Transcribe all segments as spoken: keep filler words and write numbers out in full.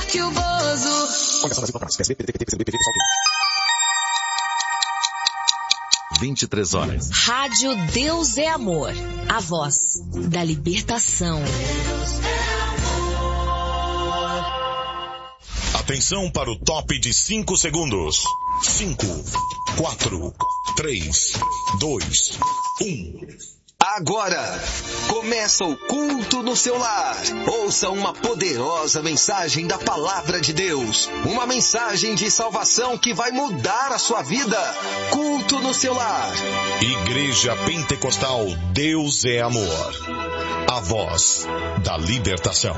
que o Bozo. vinte e três horas. Rádio Deus é Amor. A voz da libertação. Atenção para o top de cinco segundos. cinco, quatro, três, dois, um. Agora, começa o culto no seu lar. Ouça uma poderosa mensagem da Palavra de Deus. Uma mensagem de salvação que vai mudar a sua vida. Culto no seu lar. Igreja Pentecostal Deus é Amor. A voz da libertação.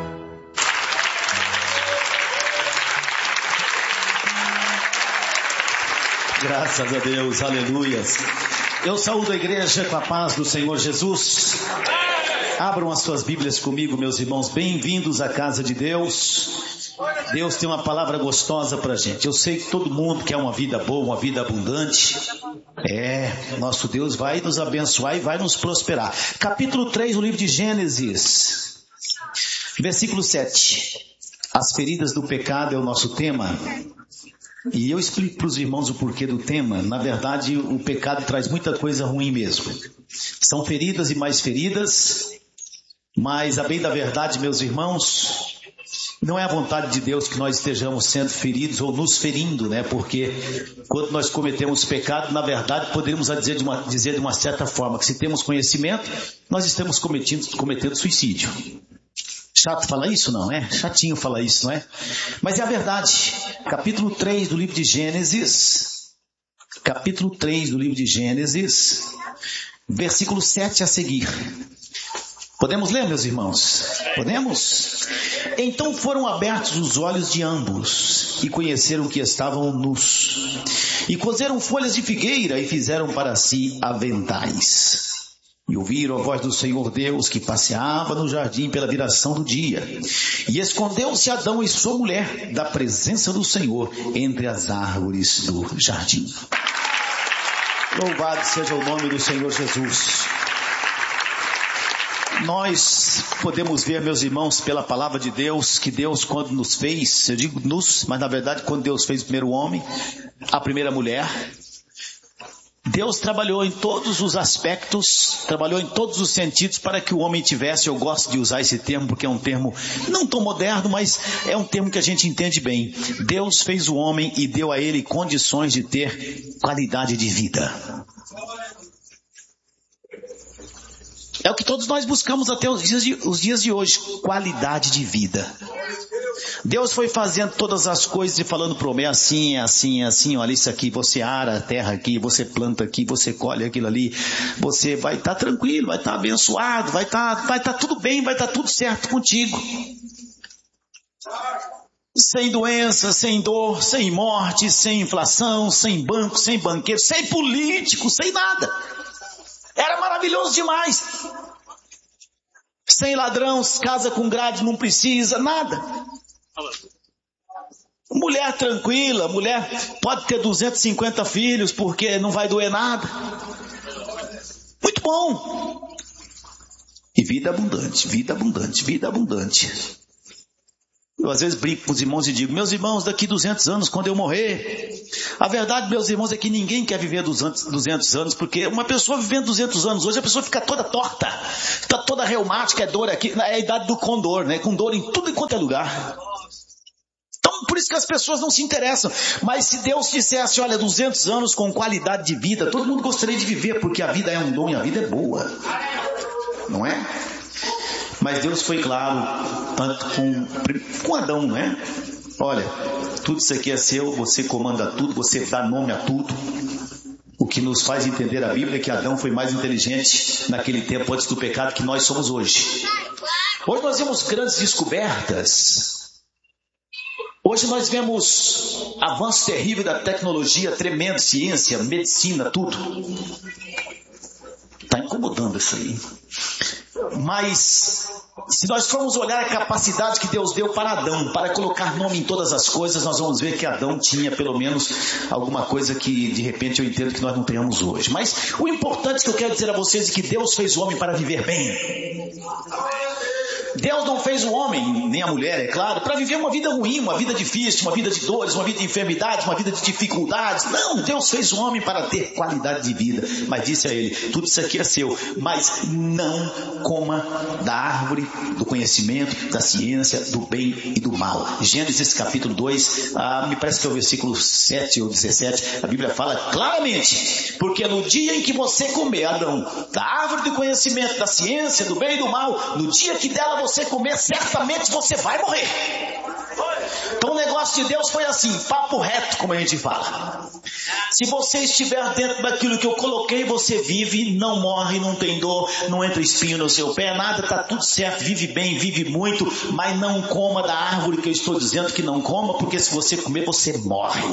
Graças a Deus, aleluias. Eu saúdo a igreja com a paz do Senhor Jesus. Abram as suas Bíblias comigo, meus irmãos. Bem-vindos à casa de Deus. Deus tem uma palavra gostosa pra gente. Eu sei que todo mundo quer uma vida boa, uma vida abundante. É, nosso Deus vai nos abençoar e vai nos prosperar. Capítulo três do livro de Gênesis, versículo sete. As feridas do pecado é o nosso tema. E eu explico para os irmãos o porquê do tema. Na verdade, o pecado traz muita coisa ruim mesmo. São feridas e mais feridas, mas a bem da verdade, meus irmãos, não é a vontade de Deus que nós estejamos sendo feridos ou nos ferindo, né? Porque quando nós cometemos pecado, na verdade, poderíamos dizer de uma, dizer de uma certa forma que se temos conhecimento, nós estamos cometendo, cometendo suicídio. Chato falar isso, não é? Chatinho falar isso, não é? Mas é a verdade. Capítulo três do livro de Gênesis. Capítulo três do livro de Gênesis. Versículo sete a seguir. Podemos ler, meus irmãos? Podemos? Então foram abertos os olhos de ambos e conheceram que estavam nus. E cozeram folhas de figueira e fizeram para si aventais. E ouviram a voz do Senhor Deus que passeava no jardim pela viração do dia. E escondeu-se Adão e sua mulher da presença do Senhor entre as árvores do jardim. Louvado seja o nome do Senhor Jesus. Nós podemos ver, meus irmãos, pela palavra de Deus, que Deus quando nos fez, eu digo nos, mas na verdade quando Deus fez o primeiro homem, a primeira mulher, Deus trabalhou em todos os aspectos, trabalhou em todos os sentidos para que o homem tivesse, eu gosto de usar esse termo porque é um termo não tão moderno, mas é um termo que a gente entende bem. Deus fez o homem e deu a ele condições de ter qualidade de vida. É o que todos nós buscamos até os dias de, os dias de hoje, qualidade de vida. Deus foi fazendo todas as coisas e falando para o homem, assim, assim, assim, olha isso aqui, você ara a terra aqui, você planta aqui, você colhe aquilo ali, você vai estar tá tranquilo, vai estar tá abençoado, vai estar tá, vai tá tudo bem, vai estar tá tudo certo contigo. Sem doença, sem dor, sem morte, sem inflação, sem banco, sem banqueiro, sem político, sem nada. Era maravilhoso demais. Sem ladrão, casa com grade, não precisa, nada. Mulher tranquila, mulher pode ter duzentos e cinquenta filhos porque não vai doer nada. Muito bom. E vida abundante, vida abundante, vida abundante. Eu às vezes brinco com os irmãos e digo, meus irmãos, daqui duzentos anos, quando eu morrer, a verdade, meus irmãos, é que ninguém quer viver duzentos anos, porque uma pessoa vivendo duzentos anos hoje, a pessoa fica toda torta, fica toda reumática, é dor aqui, é a idade do condor, né? Com dor em tudo enquanto é lugar. Então, por isso que as pessoas não se interessam. Mas se Deus dissesse, olha, duzentos anos com qualidade de vida, todo mundo gostaria de viver, porque a vida é um dom e a vida é boa. Não é? Mas Deus foi claro, tanto com, com Adão, não é? Olha, tudo isso aqui é seu, você comanda tudo, você dá nome a tudo. O que nos faz entender a Bíblia é que Adão foi mais inteligente naquele tempo antes do pecado que nós somos hoje. Hoje nós vemos grandes descobertas. Hoje nós vemos avanço terrível da tecnologia, tremendo, ciência, medicina, tudo. Está incomodando isso aí. Mas, se nós formos olhar a capacidade que Deus deu para Adão, para colocar nome em todas as coisas, nós vamos ver que Adão tinha pelo menos alguma coisa que de repente eu entendo que nós não tenhamos hoje. Mas o importante que eu quero dizer a vocês é que Deus fez o homem para viver bem. Deus não fez o homem, nem a mulher, é claro, para viver uma vida ruim, uma vida difícil, uma vida de dores, uma vida de enfermidades, uma vida de dificuldades. Não, Deus fez o homem para ter qualidade de vida. Mas disse a ele, tudo isso aqui é seu, mas não coma da árvore do conhecimento, da ciência, do bem e do mal. Gênesis capítulo dois, ah, me parece que é o versículo sete ou dezessete, a Bíblia fala claramente, porque no dia em que você comer, Adão, da árvore do conhecimento, da ciência, do bem e do mal, no dia que dela você comer, certamente você vai morrer. Então o negócio de Deus foi assim, papo reto, como a gente fala. Se você estiver dentro daquilo que eu coloquei, você vive, não morre, não tem dor, não entra espinho no seu pé, nada, está tudo certo, vive bem, vive muito, mas não coma da árvore que eu estou dizendo que não coma, porque se você comer, você morre.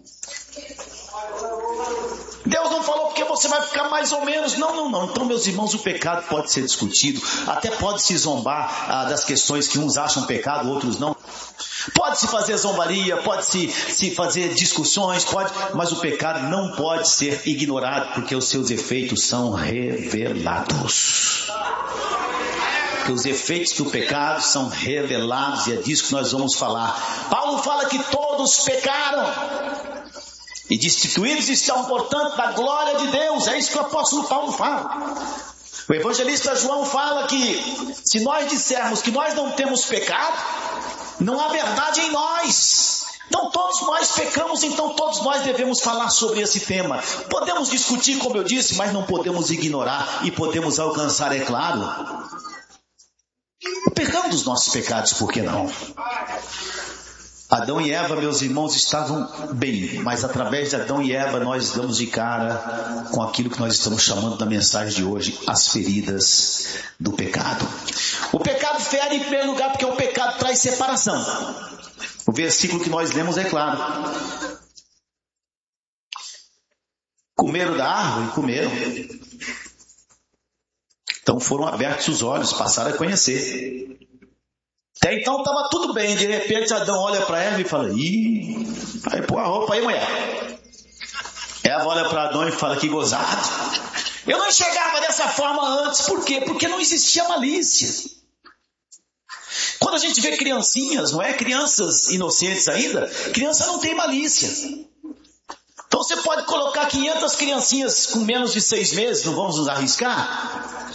Deus não falou porque você vai ficar mais ou menos. Não, não, não. Então, meus irmãos, o pecado pode ser discutido. Até pode se zombar ah, das questões que uns acham pecado, outros não. Pode-se fazer zombaria, pode-se se fazer discussões, pode, mas o pecado não pode ser ignorado, porque os seus efeitos são revelados. Porque os efeitos do pecado são revelados, e é disso que nós vamos falar. Paulo fala que todos pecaram e destituídos estão, portanto, da glória de Deus. É isso que o apóstolo Paulo fala. O evangelista João fala que se nós dissermos que nós não temos pecado, não há verdade em nós. Então todos nós pecamos, então todos nós devemos falar sobre esse tema. Podemos discutir, como eu disse, mas não podemos ignorar e podemos alcançar, é claro, o perdão dos nossos pecados, por que não? Adão e Eva, meus irmãos, estavam bem, mas através de Adão e Eva nós damos de cara com aquilo que nós estamos chamando na mensagem de hoje, as feridas do pecado. O pecado fere em primeiro lugar porque o pecado traz separação. O versículo que nós lemos é claro. Comeram da árvore? Comeram. Então foram abertos os olhos, passaram a conhecer. Até então estava tudo bem, de repente Adão olha para Eva e fala, ih, vai pôr a roupa aí, mulher. Eva olha para Adão e fala, que gozado. Eu não enxergava dessa forma antes, por quê? Porque não existia malícia. Quando a gente vê criancinhas, não é? Crianças inocentes ainda, criança não tem malícia. Então você pode colocar quinhentas criancinhas com menos de seis meses, não vamos nos arriscar?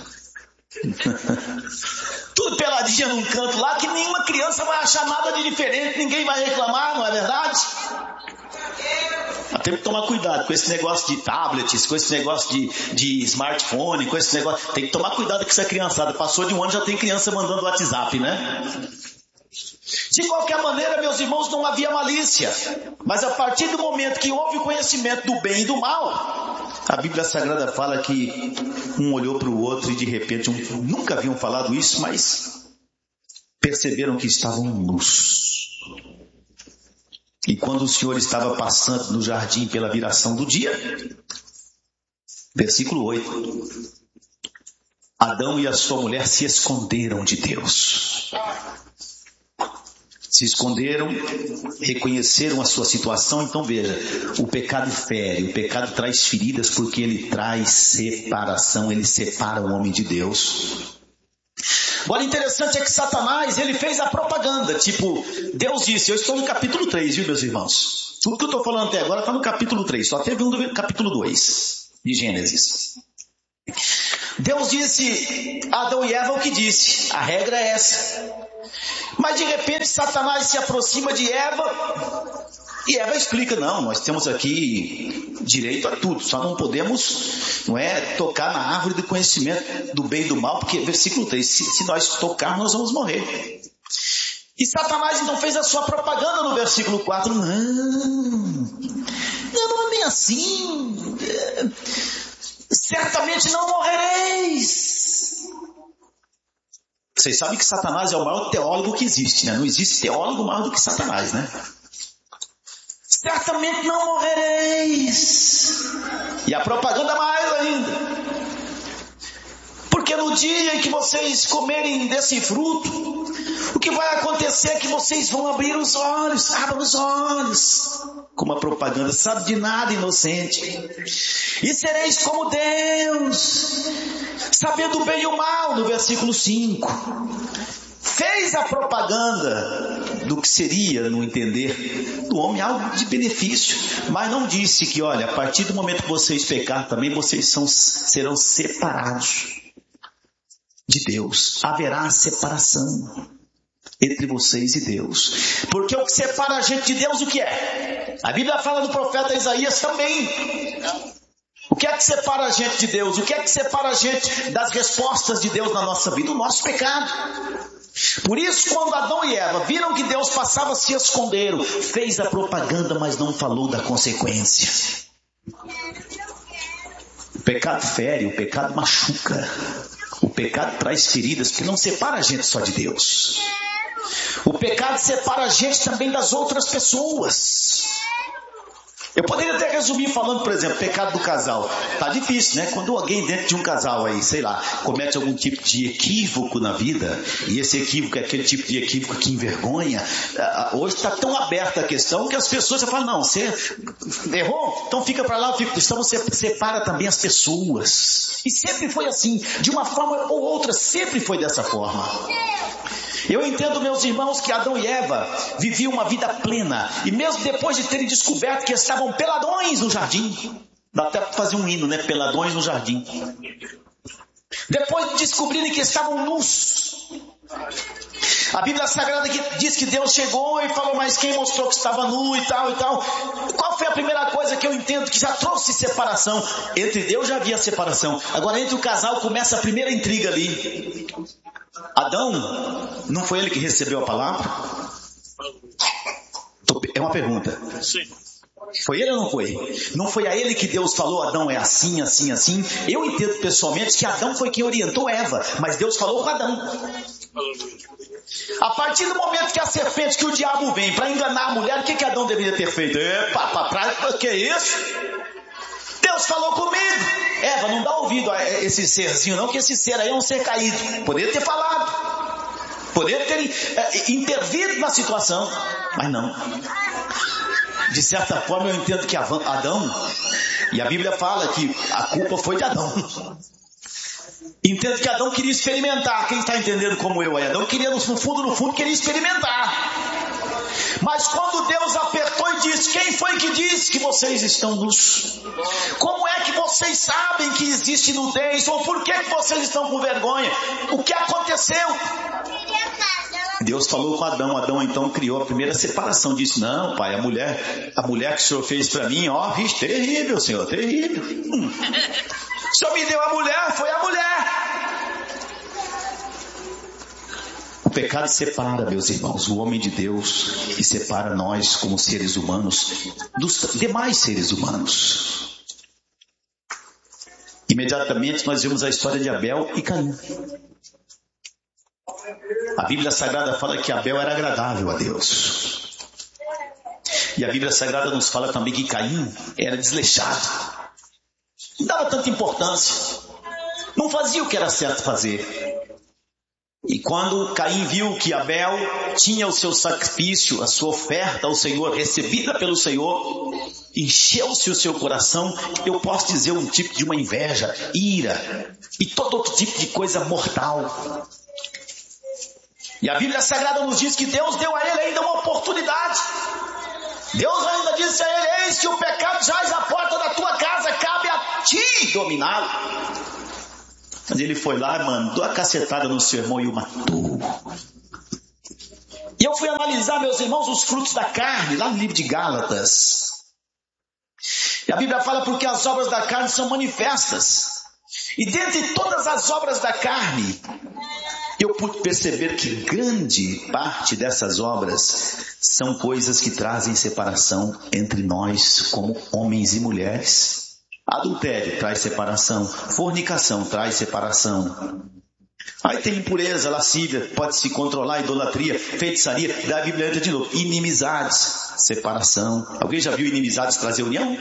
Tudo peladinha num canto lá, que nenhuma criança vai achar nada de diferente, ninguém vai reclamar, não é verdade? Mas tem que tomar cuidado com esse negócio de tablets, com esse negócio de, de smartphone, com esse negócio. Tem que tomar cuidado com essa criançada. Passou de um ano, já tem criança mandando WhatsApp, né? De qualquer maneira, meus irmãos, não havia malícia. Mas a partir do momento que houve o conhecimento do bem e do mal, a Bíblia Sagrada fala que um olhou para o outro e de repente um, nunca haviam falado isso, mas perceberam que estavam nus. E quando o Senhor estava passando no jardim pela viração do dia, versículo oito, Adão e a sua mulher se esconderam de Deus. Se esconderam, reconheceram a sua situação. Então veja, o pecado fere, o pecado traz feridas porque ele traz separação, ele separa o homem de Deus. Agora, interessante é que Satanás, ele fez a propaganda, tipo, Deus disse, eu estou no capítulo três, viu, meus irmãos? Tudo que eu estou falando até agora está no capítulo três, só teve um do capítulo dois de Gênesis. Deus disse a Adão e Eva o que disse, a regra é essa. Mas de repente Satanás se aproxima de Eva e Eva explica, não, nós temos aqui direito a tudo, só não podemos, não é, tocar na árvore do conhecimento do bem e do mal, porque versículo três, se, se nós tocarmos nós vamos morrer. E Satanás então fez a sua propaganda no versículo quatro, não, não é bem assim, certamente não morrereis. Vocês sabem que Satanás é o maior teólogo que existe, né? Não existe teólogo maior do que Satanás, né? Certamente não morrereis. E a propaganda mais ainda. Porque no dia em que vocês comerem desse fruto, o que vai acontecer é que vocês vão abrir os olhos. Abram os olhos. Com uma propaganda, sabe de nada, inocente. E sereis como Deus, sabendo o bem e o mal, no versículo cinco. fez a propaganda do que seria, no entender do homem, algo de benefício, mas não disse que, olha, a partir do momento que vocês pecar também, vocês são, serão separados de Deus. Haverá separação entre vocês e Deus. Porque o que separa a gente de Deus, o que é? A Bíblia fala do profeta Isaías também. O que é que separa a gente de Deus? O que é que separa a gente das respostas de Deus na nossa vida? O nosso pecado. Por isso, quando Adão e Eva viram que Deus passava, se esconderam. Fez a propaganda, mas não falou da consequência. O pecado fere, o pecado machuca. O pecado traz feridas, porque não separa a gente só de Deus. O pecado separa a gente também das outras pessoas. Eu poderia até resumir falando, por exemplo, pecado do casal. Tá difícil, né? Quando alguém dentro de um casal aí, sei lá, comete algum tipo de equívoco na vida, e esse equívoco é aquele tipo de equívoco que envergonha, hoje está tão aberta a questão que as pessoas já falam, não, você errou? Então fica para lá, fica, então você separa também as pessoas. E sempre foi assim, de uma forma ou outra, sempre foi dessa forma. Eu entendo, meus irmãos, que Adão e Eva viviam uma vida plena. E mesmo depois de terem descoberto que estavam peladões no jardim. Dá até para fazer um hino, né? Peladões no jardim. Depois de descobrirem que estavam nus. A Bíblia Sagrada diz que Deus chegou e falou, mas quem mostrou que estava nu e tal e tal? Qual foi a primeira coisa que eu entendo que já trouxe separação? Entre Deus já havia separação. Agora entre o casal começa a primeira intriga ali. Adão, não foi ele que recebeu a palavra? É uma pergunta. Sim. Foi ele ou não foi? Não foi a ele que Deus falou, Adão é assim, assim, assim? Eu entendo pessoalmente que Adão foi quem orientou Eva, mas Deus falou com Adão. A partir do momento que a serpente, que o diabo vem para enganar a mulher, o que, que Adão deveria ter feito? Epa, pra trás, que é isso? Deus falou comigo. Eva, não dá ouvido a esse serzinho não, que esse ser aí é um ser caído. Poderia ter falado. Poderia ter é, intervido na situação. Mas não. De certa forma eu entendo que Adão, e a Bíblia fala que a culpa foi de Adão. Entendo que Adão queria experimentar. Quem está entendendo como eu aí? Adão queria, no fundo, no fundo, queria experimentar. Mas quando Deus apertou e disse, quem foi que disse que vocês estão nus? Como é que vocês sabem que existe nudez? Ou por que vocês estão com vergonha? O que aconteceu? Deus falou com Adão. Adão então criou a primeira separação. Disse, não pai, a mulher, a mulher que o Senhor fez para mim, ó, vixe, terrível, Senhor, terrível. Hum. O Senhor me deu a mulher, foi a mulher. O pecado separa, meus irmãos, o homem de Deus e separa nós como seres humanos dos demais seres humanos. Imediatamente nós vemos a história de Abel e Caim. A Bíblia Sagrada fala que Abel era agradável a Deus. E a Bíblia Sagrada nos fala também que Caim era desleixado. Não dava tanta importância. Não fazia o que era certo fazer. E quando Caim viu que Abel tinha o seu sacrifício, a sua oferta ao Senhor, recebida pelo Senhor, encheu-se o seu coração, eu posso dizer um tipo de uma inveja, ira e todo outro tipo de coisa mortal. E a Bíblia Sagrada nos diz que Deus deu a ele ainda uma oportunidade. Deus ainda disse a ele, eis que o pecado jaz à porta da tua casa, cabe a ti dominá-lo. Mas ele foi lá, mandou a cacetada no seu irmão e o matou. E eu fui analisar, meus irmãos, os frutos da carne, lá no livro de Gálatas. E a Bíblia fala porque as obras da carne são manifestas. E dentre todas as obras da carne, eu pude perceber que grande parte dessas obras são coisas que trazem separação entre nós como homens e mulheres. Adultério traz separação, fornicação traz separação. Aí tem impureza, lascívia, pode se controlar, idolatria, feitiçaria, da Bíblia entra de novo. Inimizades, separação. Alguém já viu inimizades trazer união?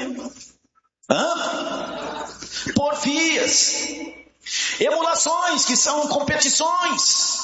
Hã? Porfias, emulações, que são competições,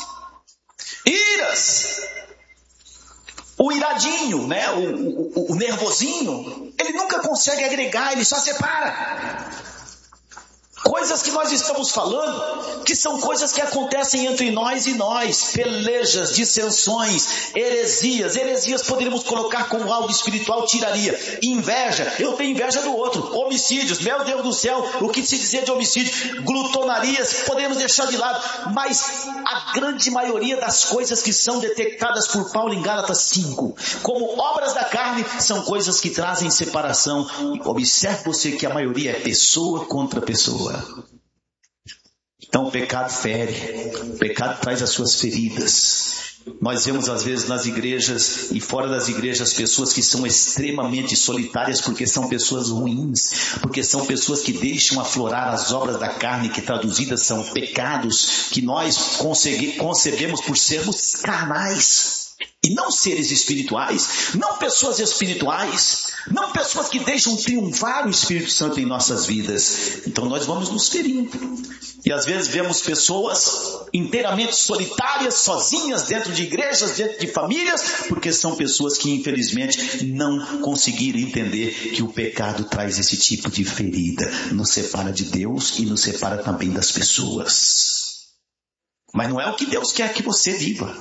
iras. O iradinho, né? o, o, o nervosinho, ele nunca consegue agregar, ele só separa. Coisas que nós estamos falando, que são coisas que acontecem entre nós e nós, pelejas, dissensões, heresias. Heresias poderíamos colocar como algo espiritual, tiraria. Inveja, eu tenho inveja do outro. Homicídios, meu Deus do céu, o que se dizer de homicídio? Glutonarias, podemos deixar de lado. Mas a grande maioria das coisas que são detectadas por Paulo em Gálatas cinco, como obras da carne, são coisas que trazem separação. Observe você que a maioria é pessoa contra pessoa. Então o pecado fere, o pecado traz as suas feridas. Nós vemos às vezes nas igrejas e fora das igrejas pessoas que são extremamente solitárias porque são pessoas ruins, porque são pessoas que deixam aflorar as obras da carne, que traduzidas são pecados que nós concebemos por sermos carnais e não seres espirituais, não pessoas espirituais, não pessoas que deixam triunfar o Espírito Santo em nossas vidas. Então nós vamos nos ferindo. E às vezes vemos pessoas inteiramente solitárias, sozinhas, dentro de igrejas, dentro de famílias, porque são pessoas que infelizmente não conseguiram entender que o pecado traz esse tipo de ferida. Nos separa de Deus e nos separa também das pessoas. Mas não é o que Deus quer que você viva.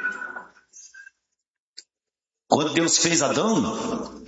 Quando Deus fez Adão,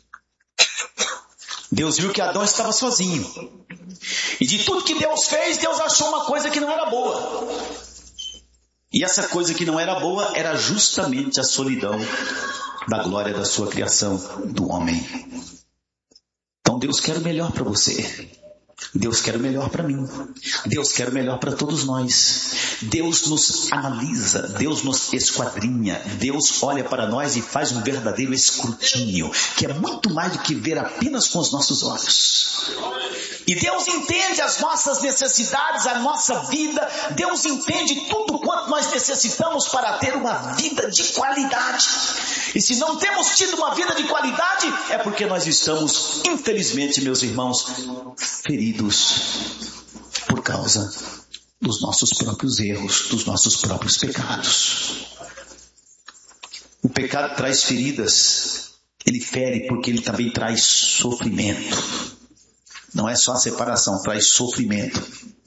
Deus viu que Adão estava sozinho. E de tudo que Deus fez, Deus achou uma coisa que não era boa. E essa coisa que não era boa era justamente a solidão da glória da sua criação, do homem. Então Deus quer o melhor para você. Deus quer o melhor para mim. Deus quer o melhor para todos nós. Deus nos analisa, Deus nos esquadrinha, Deus olha para nós e faz um verdadeiro escrutínio, que é muito mais do que ver apenas com os nossos olhos. E Deus entende as nossas necessidades, a nossa vida. Deus entende tudo quanto nós necessitamos para ter uma vida de qualidade. E se não temos tido uma vida de qualidade, é porque nós estamos, infelizmente, meus irmãos, feridos por causa dos nossos próprios erros, dos nossos próprios pecados. O pecado traz feridas, ele fere porque ele também traz sofrimento. Não é só a separação, traz sofrimento.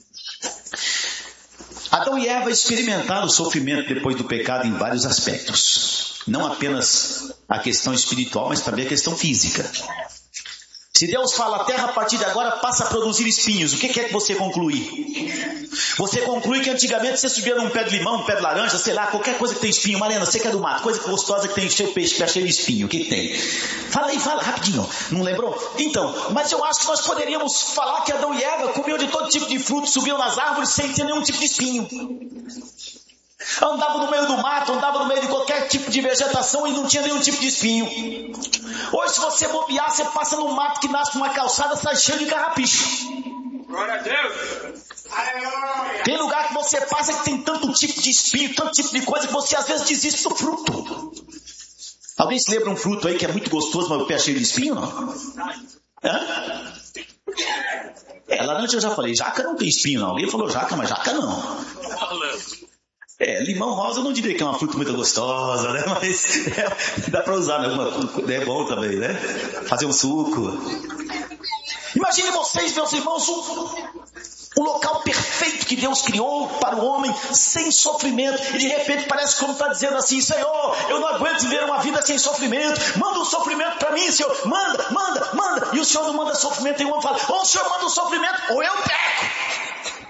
Adão e Eva experimentaram o sofrimento depois do pecado em vários aspectos. Não apenas a questão espiritual, mas também a questão física. Se Deus fala, a terra a partir de agora passa a produzir espinhos, o que quer que você conclui? Você conclui que antigamente você subia num pé de limão, um pé de laranja, sei lá, qualquer coisa que tem espinho. Marlena, você que é do mato, coisa gostosa que tem cheio de peixe, que é cheio de espinho, o que que tem? Fala aí, fala, rapidinho, não lembrou? Então, mas eu acho que nós poderíamos falar que Adão e Eva comiam de todo tipo de fruto, subiam nas árvores sem ter nenhum tipo de espinho. Andava no meio do mato, andava no meio de qualquer tipo de vegetação e não tinha nenhum tipo de espinho. Hoje, se você bobear, você passa no mato que nasce numa calçada, sai cheio de carrapicho. Glória a Deus! Tem lugar que você passa que tem tanto tipo de espinho, tanto tipo de coisa, que você às vezes desiste do fruto. Alguém se lembra um fruto aí que é muito gostoso, mas o pé é cheio de espinho, não? Hã? É, laranja eu já falei, jaca não tem espinho não. Alguém falou jaca, mas jaca não. É, limão rosa eu não diria que é uma fruta muito gostosa, né? Mas é, dá para usar, né? É bom também, né? Fazer um suco. Imagine vocês, meus irmãos, um, um local perfeito que Deus criou para o homem, sem sofrimento. E de repente parece como está dizendo assim, Senhor, eu não aguento viver uma vida sem sofrimento. Manda um sofrimento para mim, Senhor. Manda, manda, manda. E o Senhor não manda sofrimento. E o homem fala, ou o Senhor manda um sofrimento, ou eu peco.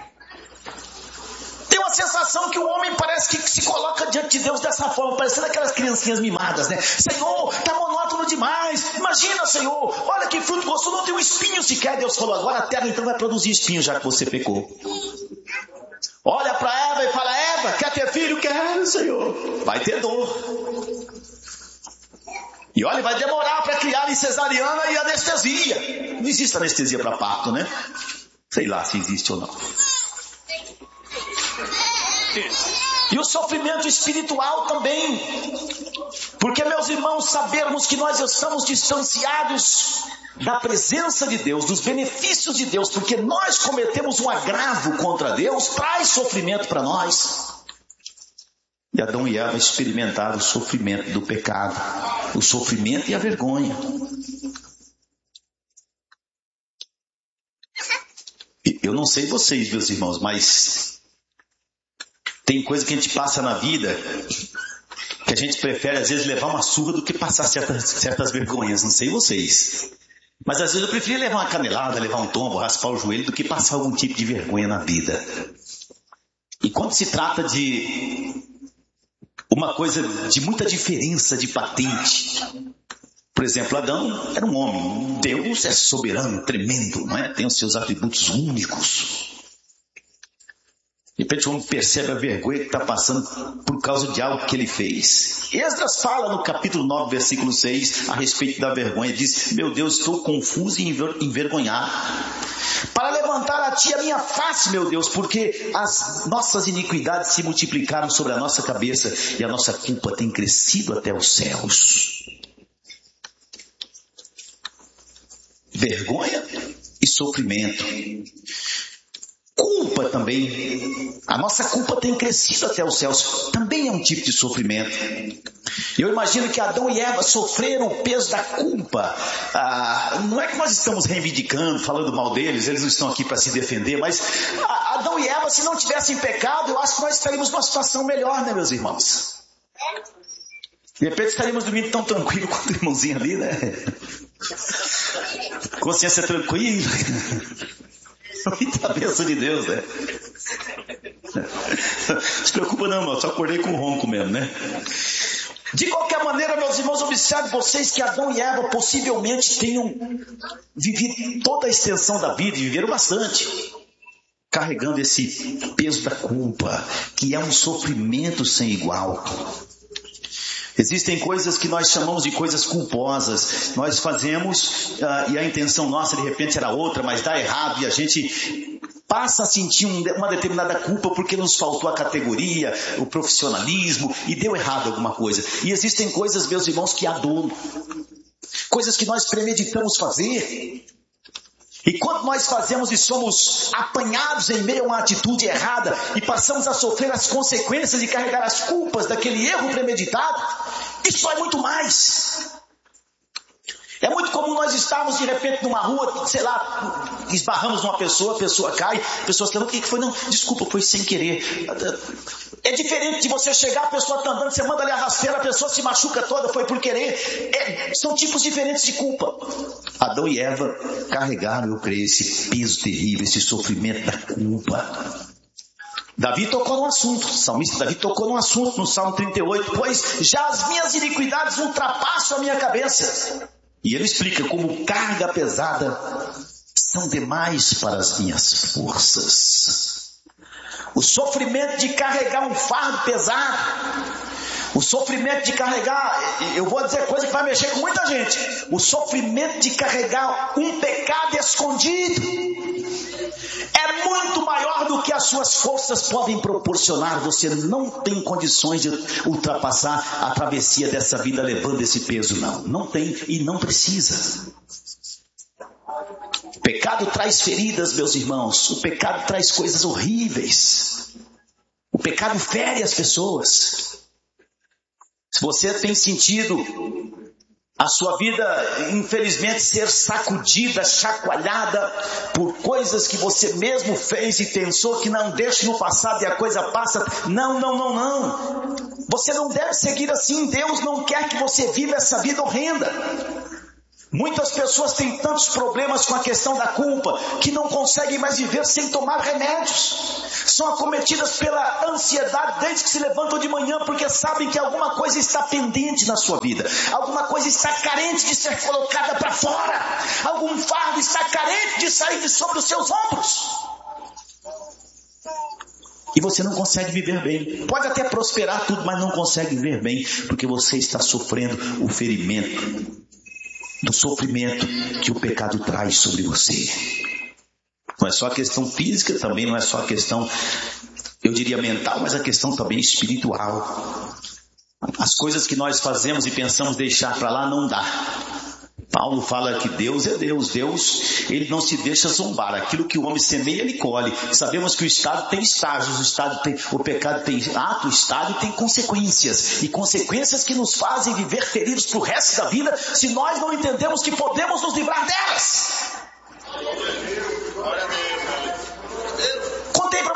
Tem uma sensação que o homem parece que se coloca diante de Deus dessa forma, parecendo aquelas criancinhas mimadas, né? Senhor, está monótono demais. Imagina, Senhor, olha que fruto gostoso, não tem um espinho sequer. Deus falou, agora a terra então vai produzir espinho, já que você pecou. Olha para Eva e fala, Eva, quer ter filho? Quero, Senhor. Vai ter dor. E olha, vai demorar para criar em cesariana e anestesia. Não existe anestesia para parto, né? Sei lá se existe ou não. E o sofrimento espiritual também. Porque, meus irmãos, sabermos que nós estamos distanciados da presença de Deus, dos benefícios de Deus, porque nós cometemos um agravo contra Deus, traz sofrimento para nós. E Adão e Eva experimentaram o sofrimento do pecado, o sofrimento e a vergonha. Eu não sei vocês, meus irmãos, mas tem coisa que a gente passa na vida que a gente prefere às vezes levar uma surra do que passar certas, certas vergonhas. Não sei vocês, mas às vezes eu prefiro levar uma canelada, levar um tombo, raspar o joelho, do que passar algum tipo de vergonha na vida. E quando se trata de uma coisa de muita diferença de patente, por exemplo, Adão era um homem, Deus é soberano, tremendo, não é? Tem os seus atributos únicos. De repente o homem percebe a vergonha que está passando por causa de algo que ele fez. Esdras fala no capítulo nove, versículo seis, a respeito da vergonha. Diz: meu Deus, estou confuso e envergonhado. Para levantar a ti a minha face, meu Deus, porque as nossas iniquidades se multiplicaram sobre a nossa cabeça e a nossa culpa tem crescido até os céus. Vergonha e sofrimento. Culpa também. A nossa culpa tem crescido até os céus. Também é um tipo de sofrimento. Eu imagino que Adão e Eva sofreram o peso da culpa. Ah, não é que nós estamos reivindicando, falando mal deles, eles não estão aqui para se defender, mas Adão e Eva, se não tivessem pecado, eu acho que nós estaríamos numa situação melhor, né, meus irmãos? De repente estaríamos dormindo tão tranquilo quanto o irmãozinho ali, né? Consciência tranquila. Muita bênção de Deus, né? Não se preocupa não, irmão, só acordei com ronco mesmo, né? De qualquer maneira, meus irmãos, observe vocês que Adão e Eva possivelmente tenham vivido toda a extensão da vida, e viveram bastante, carregando esse peso da culpa, que é um sofrimento sem igual. Existem coisas que nós chamamos de coisas culposas. Nós fazemos uh, e a intenção nossa de repente era outra, mas dá errado e a gente passa a sentir um, uma determinada culpa porque nos faltou a categoria, o profissionalismo e deu errado alguma coisa. E existem coisas, meus irmãos, que há dono. Coisas que nós premeditamos fazer. E quando nós fazemos e somos apanhados em meio a uma atitude errada e passamos a sofrer as consequências de carregar as culpas daquele erro premeditado, isso é muito mais. É muito comum nós estarmos de repente numa rua, sei lá, esbarramos numa pessoa, a pessoa cai, a pessoa se lembra, o que foi? Não, desculpa, foi sem querer. É diferente de você chegar, a pessoa está andando, você manda ali a rasteira, a pessoa se machuca toda, foi por querer. É, são tipos diferentes de culpa. Adão e Eva carregaram, eu creio, esse peso terrível, esse sofrimento da culpa. Davi tocou no assunto, o salmista Davi tocou no assunto no Salmo trinta e oito, pois já as minhas iniquidades ultrapassam a minha cabeça. E ele explica como carga pesada são demais para as minhas forças. O sofrimento de carregar um fardo pesado, o sofrimento de carregar, eu vou dizer coisa que vai mexer com muita gente, o sofrimento de carregar um pecado escondido é muito maior do que as suas forças podem proporcionar. Você não tem condições de ultrapassar a travessia dessa vida levando esse peso, não. Não tem e não precisa. O pecado traz feridas, meus irmãos. O pecado traz coisas horríveis. O pecado fere as pessoas. Se você tem sentido a sua vida, infelizmente, ser sacudida, chacoalhada por coisas que você mesmo fez e pensou que não, deixe no passado e a coisa passa. Não, não, não, não. Você não deve seguir assim. Deus não quer que você viva essa vida horrenda. Muitas pessoas têm tantos problemas com a questão da culpa que não conseguem mais viver sem tomar remédios. São acometidas pela ansiedade desde que se levantam de manhã porque sabem que alguma coisa está pendente na sua vida. Alguma coisa está carente de ser colocada para fora. Algum fardo está carente de sair de sobre os seus ombros. E você não consegue viver bem. Pode até prosperar tudo, mas não consegue viver bem porque você está sofrendo o ferimento do sofrimento que o pecado traz sobre você. Não é só a questão física, também não é só a questão, eu diria, mental, mas a questão também espiritual. As coisas que nós fazemos e pensamos deixar para lá não dá. Paulo fala que Deus é Deus. Deus, ele não se deixa zombar. Aquilo que o homem semeia, ele colhe. Sabemos que o estado tem estágios. O, estado tem, o pecado tem ato, o estado tem consequências. E consequências que nos fazem viver feridos para o resto da vida, se nós não entendemos que podemos nos livrar delas.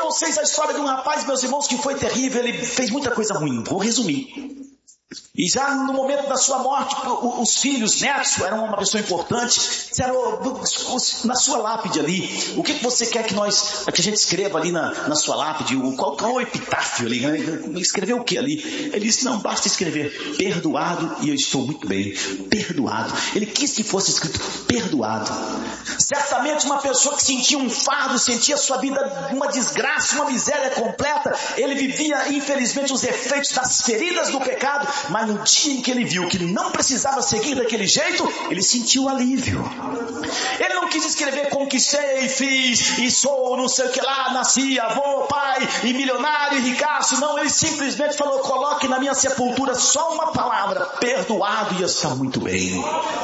vocês a história de um rapaz, meus irmãos, que foi terrível. Ele fez muita coisa ruim. Vou resumir. E já no momento da sua morte, os filhos, netos, eram uma pessoa importante, disseram, na sua lápide ali, o que você quer que nós, que a gente escreva ali na, na sua lápide? Qual, qual é o epitáfio ali? Escrever o que ali? Ele disse, não, basta escrever, perdoado e eu estou muito bem. Perdoado. Ele quis que fosse escrito, perdoado. Certamente uma pessoa que sentia um fardo, sentia sua vida uma desgraça, uma miséria completa, ele vivia, infelizmente, os efeitos das feridas do pecado, mas no dia em que ele viu que não precisava seguir daquele jeito, ele sentiu alívio. Ele não quis escrever conquistei, fiz e sou não sei o que lá, nasci, avô, pai e milionário e ricaço. Não, ele simplesmente falou, coloque na minha sepultura só uma palavra, perdoado, e está muito bem.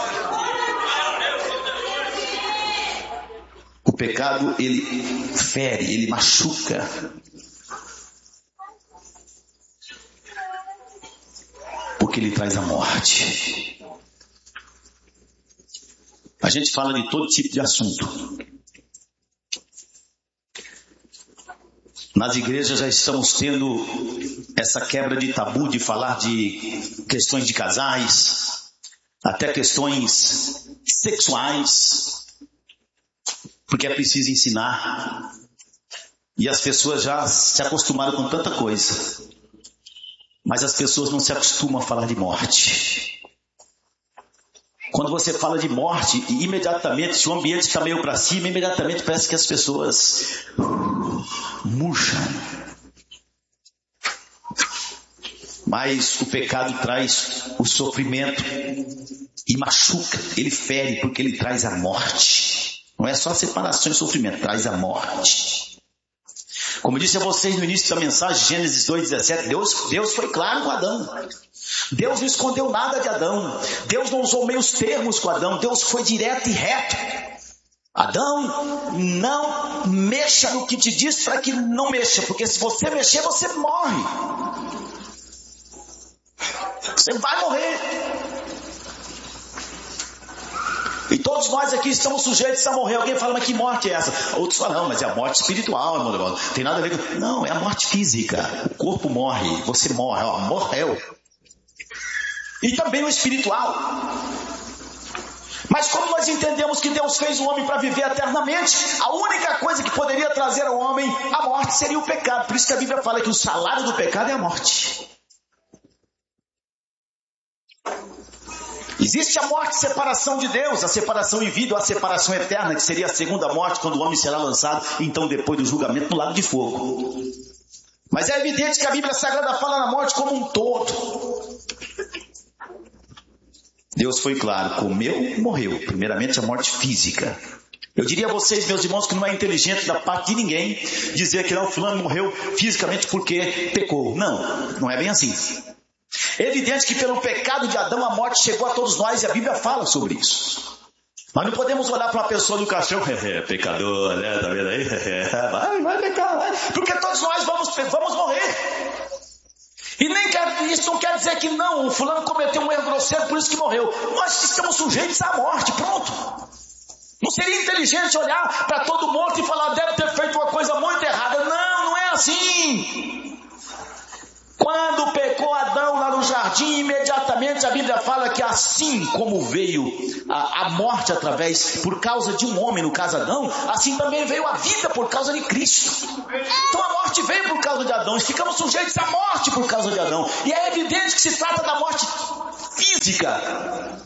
O pecado, ele fere, ele machuca. Porque ele traz a morte. A gente fala de todo tipo de assunto. Nas igrejas já estamos tendo essa quebra de tabu de falar de questões de casais, até questões sexuais, porque é preciso ensinar. E as pessoas já se acostumaram com tanta coisa. Mas as pessoas não se acostumam a falar de morte. Quando você fala de morte, imediatamente, se o ambiente está meio para cima, imediatamente parece que as pessoas murcham. Mas o pecado traz o sofrimento e machuca, ele fere porque ele traz a morte. Não é só separação e sofrimento, traz a morte. Como eu disse a vocês no início da mensagem, Gênesis dois, dezessete, Deus, Deus foi claro com Adão. Deus não escondeu nada de Adão. Deus não usou meios termos com Adão. Deus foi direto e reto. Adão, não mexa no que te diz para que não mexa, porque se você mexer, você morre. Você vai morrer. E todos nós aqui estamos sujeitos a morrer. Alguém fala, mas que morte é essa? Outros falam, não, mas é a morte espiritual, irmão. Não tem nada a ver com... Não, é a morte física. O corpo morre, você morre, ó, morreu. E também o espiritual. Mas como nós entendemos que Deus fez o homem para viver eternamente, a única coisa que poderia trazer ao homem a morte seria o pecado. Por isso que a Bíblia fala que o salário do pecado é a morte. Existe a morte, separação de Deus, a separação em vida, ou a separação eterna, que seria a segunda morte, quando o homem será lançado, então depois do julgamento, no lago de fogo. Mas é evidente que a Bíblia Sagrada fala na morte como um todo. Deus foi claro, comeu, morreu. Primeiramente a morte física. Eu diria a vocês, meus irmãos, que não é inteligente da parte de ninguém dizer que não, fulano morreu fisicamente porque pecou. Não, não é bem assim. É evidente que pelo pecado de Adão a morte chegou a todos nós e a Bíblia fala sobre isso. Mas não podemos olhar para uma pessoa do caixão, é pecador, né? Tá vendo aí? Vai, vai pecar, vai. Porque todos nós vamos, vamos morrer. E nem quer, isso não quer dizer que não, o fulano cometeu um erro grosseiro, por isso que morreu. Nós estamos sujeitos à morte, pronto. Não seria inteligente olhar para todo morto e falar, deve ter feito uma coisa muito errada. Não, não é assim. Quando pecou Adão lá no jardim, imediatamente a Bíblia fala que assim como veio a, a morte através, por causa de um homem, no caso Adão, assim também veio a vida por causa de Cristo. Então a morte veio por causa de Adão, e ficamos sujeitos à morte por causa de Adão. E é evidente que se trata da morte física.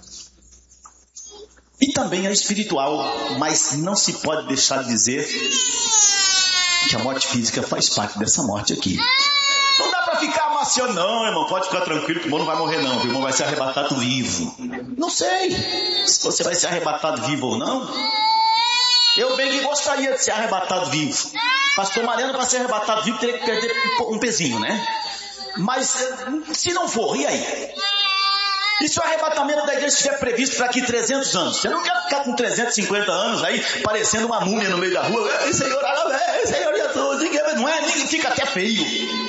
E também a espiritual, mas não se pode deixar de dizer que a morte física faz parte dessa morte aqui. Não dá para ficar amaciando, não, irmão, pode ficar tranquilo que o irmão não vai morrer não, o irmão vai ser arrebatado vivo. Não sei se você vai ser arrebatado vivo ou não. Eu bem que gostaria de ser arrebatado vivo. Pastor Mariano, para ser arrebatado vivo, teria que perder um pezinho, né? Mas se não for, e aí? E se o arrebatamento da igreja estiver previsto para aqui trezentos anos? Você não quer ficar com trezentos e cinquenta anos aí, parecendo uma múmia no meio da rua? Ei, Senhor, ei, Senhor, Jesus, não é? Nem fica até feio.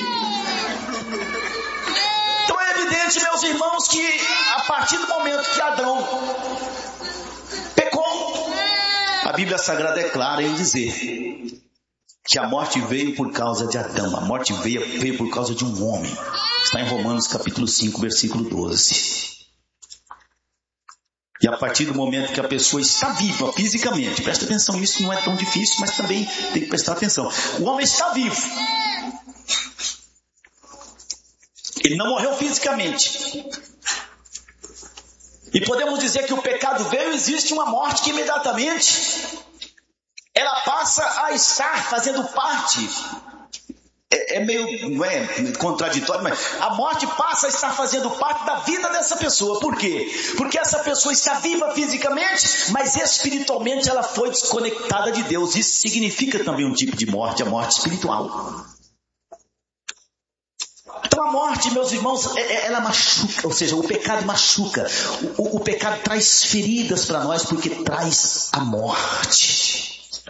Então é evidente, meus irmãos, que a partir do momento que Adão pecou, a Bíblia Sagrada é clara em dizer que a morte veio por causa de Adão. A morte veio, veio por causa de um homem. Está em Romanos capítulo cinco, versículo doze. E a partir do momento que a pessoa está viva fisicamente, presta atenção, isso não é tão difícil, mas também tem que prestar atenção. O homem está vivo. Ele não morreu fisicamente. E podemos dizer que o pecado veio, existe uma morte que imediatamente ela passa a estar fazendo parte. É, é meio não é, contraditório, mas a morte passa a estar fazendo parte da vida dessa pessoa. Por quê? Porque essa pessoa está viva fisicamente, mas espiritualmente ela foi desconectada de Deus. Isso significa também um tipo de morte, a morte espiritual. Então a morte, meus irmãos, ela machuca, ou seja, o pecado machuca. O, o, o pecado traz feridas para nós porque traz a morte.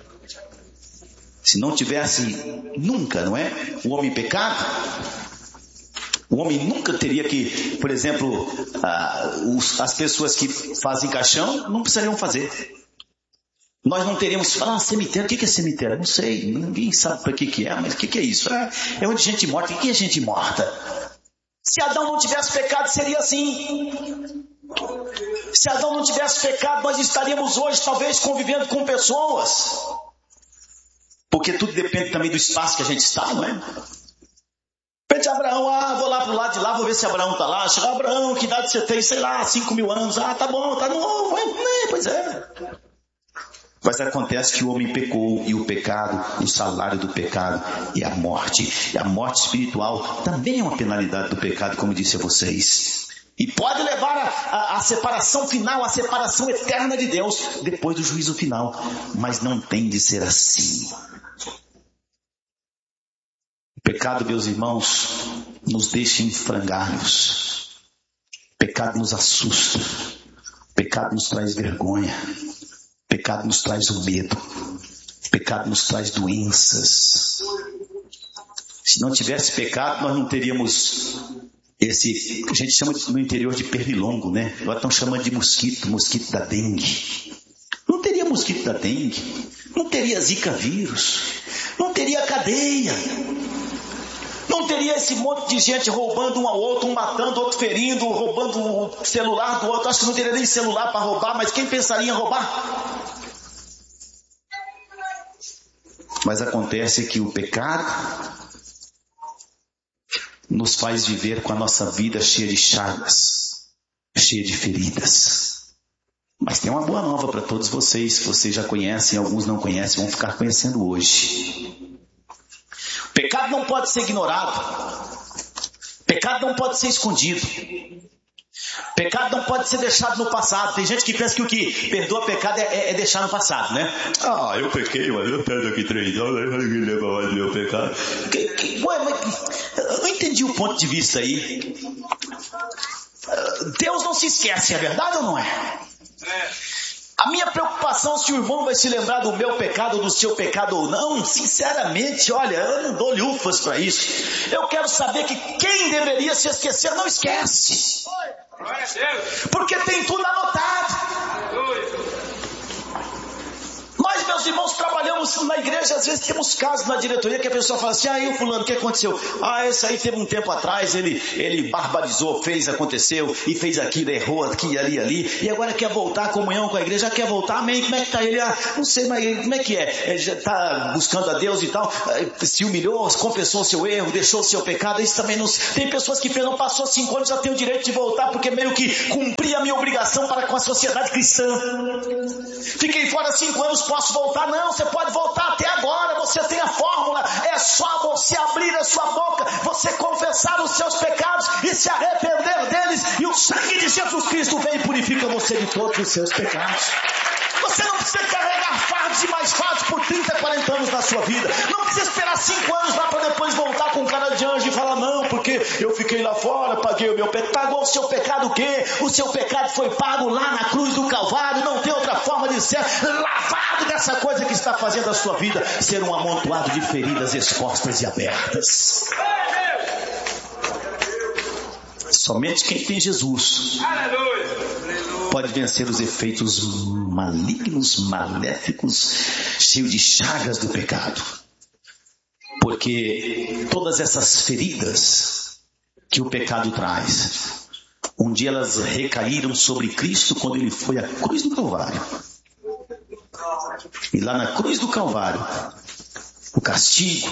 Se não tivesse nunca, não é? O homem pecado, o homem nunca teria que, por exemplo, ah, os, as pessoas que fazem caixão não precisariam fazer. Nós não teríamos, ah, cemitério, o que é cemitério? Não sei, ninguém sabe para que que é, mas o que que é isso? É, é onde gente morta. O que é gente morta? Se Adão não tivesse pecado, seria assim. Se Adão não tivesse pecado, nós estaríamos hoje talvez convivendo com pessoas. Porque tudo depende também do espaço que a gente está, não é? Pede Abraão, ah, vou lá pro lado de lá, vou ver se Abraão está lá. Chega, Abraão, que idade você tem? Sei lá, cinco mil anos. Ah, tá bom, tá novo. É, pois é. Mas acontece que o homem pecou e o pecado, o salário do pecado é a morte. E a morte espiritual também é uma penalidade do pecado, como disse a vocês. E pode levar a, a, a separação final, a separação eterna de Deus, depois do juízo final. Mas não tem de ser assim. O pecado, meus irmãos, nos deixa em frangalhos. O pecado nos assusta. O pecado nos traz vergonha. O pecado nos traz o medo. O pecado nos traz doenças. Se não tivesse pecado, nós não teríamos esse, a gente chama no interior de pernilongo, né? Agora estão chamando de mosquito, mosquito da dengue. Não teria mosquito da dengue. Não teria zika vírus. Não teria cadeia. Não teria esse monte de gente roubando um ao outro, um matando, outro ferindo, roubando o celular do outro. Acho que não teria nem celular para roubar, mas quem pensaria em roubar? Mas acontece que o pecado nos faz viver com a nossa vida cheia de chagas, cheia de feridas. Mas tem uma boa nova para todos vocês. Vocês já conhecem, alguns não conhecem, vão ficar conhecendo hoje. O pecado não pode ser ignorado. O pecado não pode ser escondido. O pecado não pode ser deixado no passado. Tem gente que pensa que o que perdoa pecado é, é, é deixar no passado, né? Ah, eu pequei, mas eu perdo aqui três anos, ninguém lembra mais do meu pecado. Que, que, ué, mas eu não entendi o ponto de vista aí. Deus não se esquece, é verdade ou não é? É. A minha preocupação se o irmão vai se lembrar do meu pecado ou do seu pecado ou não, sinceramente, olha, eu não dou lufas para isso. Eu quero saber que quem deveria se esquecer não esquece. Porque tem tudo anotado. Nós, meus irmãos, trabalhamos na igreja, às vezes temos casos na diretoria que a pessoa fala assim, ah, e o fulano, o que aconteceu? Ah, esse aí teve um tempo atrás, ele, ele barbarizou, fez, aconteceu, e fez aquilo, errou aqui, ali, ali, e agora quer voltar à comunhão com a igreja, quer voltar, amém, como é que está ele? Ah, não sei, mas como é que é? Ele já está buscando a Deus e tal, se humilhou, confessou o seu erro, deixou o seu pecado, isso também não... Tem pessoas que não passou cinco anos, já tem o direito de voltar, porque meio que cumpri a minha obrigação para com a sociedade cristã. Fiquei fora cinco anos, posso voltar? Não, você pode voltar até agora, você tem a fórmula, é só você abrir a sua boca, você confessar os seus pecados e se arrepender deles, e o sangue de Jesus Cristo vem e purifica você de todos os seus pecados. Você não precisa carregar fardos e mais fardos por trinta, quarenta anos na sua vida. Não precisa esperar cinco anos lá para depois voltar com cara de anjo e falar, não, porque eu fiquei lá fora, paguei o meu pecado. Pagou o seu pecado o quê? O seu pecado foi pago lá na cruz do Calvário. Não tem outra forma de ser lavado dessa coisa que está fazendo a sua vida ser um amontoado de feridas expostas e abertas. Somente quem tem Jesus pode vencer os efeitos malignos, maléficos, cheios de chagas do pecado. Porque todas essas feridas que o pecado traz, um dia elas recaíram sobre Cristo quando ele foi à cruz do Calvário. E lá na cruz do Calvário, o castigo,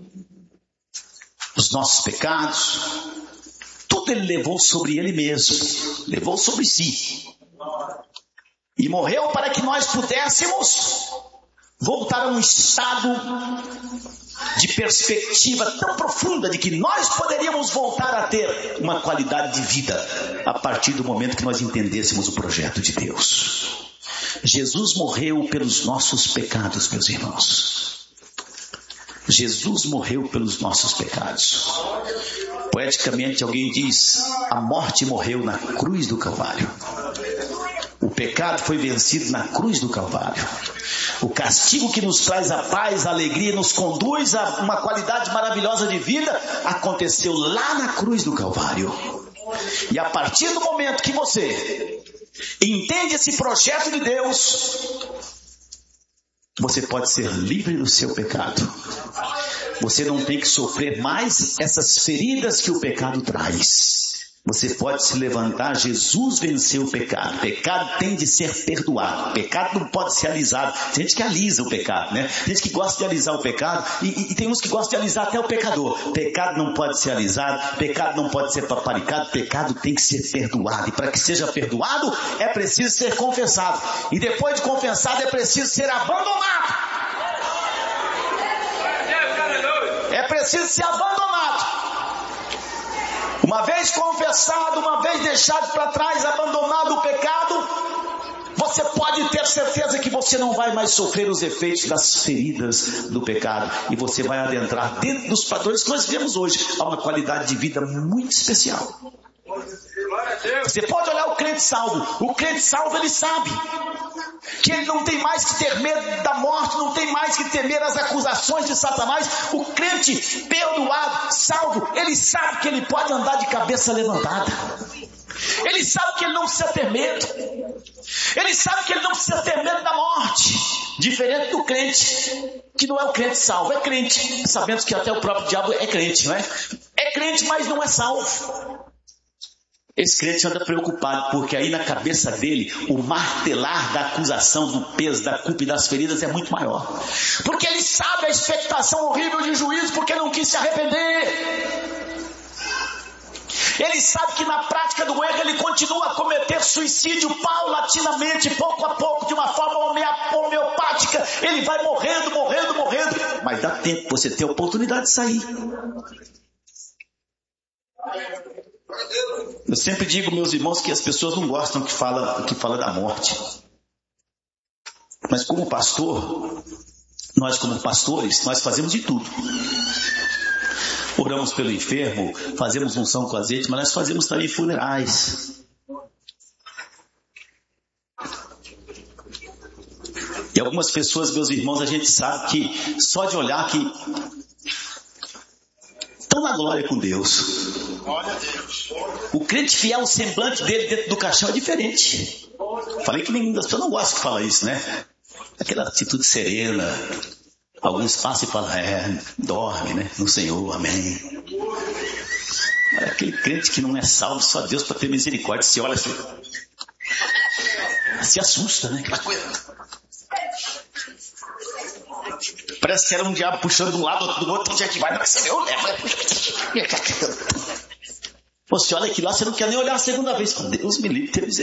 os nossos pecados, tudo ele levou sobre ele mesmo, levou sobre si. E morreu para que nós pudéssemos voltar a um estado de perspectiva tão profunda de que nós poderíamos voltar a ter uma qualidade de vida a partir do momento que nós entendêssemos o projeto de Deus. Jesus morreu pelos nossos pecados, meus irmãos. Jesus morreu pelos nossos pecados. Poeticamente alguém diz: a morte morreu na cruz do Calvário. O pecado foi vencido na cruz do Calvário. O castigo que nos traz a paz, a alegria, nos conduz a uma qualidade maravilhosa de vida, aconteceu lá na cruz do Calvário. E a partir do momento que você entende esse projeto de Deus, você pode ser livre do seu pecado. Você não tem que sofrer mais essas feridas que o pecado traz. Você pode se levantar. Jesus venceu o pecado. O pecado tem de ser perdoado. O pecado não pode ser alisado. Tem gente que alisa o pecado, né? Tem gente que gosta de alisar o pecado. E, e, e tem uns que gostam de alisar até o pecador. Pecado não pode ser alisado. Pecado não pode ser paparicado. Pecado tem que ser perdoado. E para que seja perdoado, é preciso ser confessado. E depois de confessado, é preciso ser abandonado. É preciso ser abandonado. Uma vez confessado, uma vez deixado para trás, abandonado o pecado, você pode ter certeza que você não vai mais sofrer os efeitos das feridas do pecado. E você vai adentrar dentro dos padrões que nós vemos hoje, a uma qualidade de vida muito especial. Você pode olhar o crente salvo. O crente salvo, ele sabe que ele não tem mais que ter medo da morte, não tem mais que temer as acusações de Satanás. O crente perdoado, salvo, ele sabe que ele pode andar de cabeça levantada. Ele sabe que ele não precisa ter medo. Ele sabe que ele não precisa ter medo da morte. Diferente do crente, que não é o crente salvo, é crente. Sabemos que até o próprio diabo é crente, não é? É crente, mas não é salvo. Esse crente anda preocupado, porque aí na cabeça dele, o martelar da acusação, do peso, da culpa e das feridas é muito maior. Porque ele sabe a expectação horrível de juízo, porque não quis se arrepender. Ele sabe que na prática do erro ele continua a cometer suicídio paulatinamente, pouco a pouco, de uma forma homeopática. Ele vai morrendo, morrendo, morrendo. Mas dá tempo você ter a oportunidade de sair. Eu sempre digo, meus irmãos, que as pessoas não gostam que fala, que fala da morte. Mas como pastor, nós como pastores, nós fazemos de tudo. Oramos pelo enfermo, fazemos unção com azeite, mas nós fazemos também funerais. E algumas pessoas, meus irmãos, a gente sabe que só de olhar que estão na glória com Deus. O crente fiel, o semblante dele dentro do caixão é diferente. Falei que nenhuma das pessoas não gosta de falar isso, né? Aquela atitude serena. Alguns passam e falam, é, dorme, né? No Senhor, amém. É aquele crente que não é salvo, só Deus para ter misericórdia. Se olha assim, se assusta, né? Aquela coisa. Parece que era um diabo puxando de um lado, outro do outro, onde é que vai? Não, você eu levo. Você olha aqui lá, você não quer nem olhar a segunda vez. Deus me livre,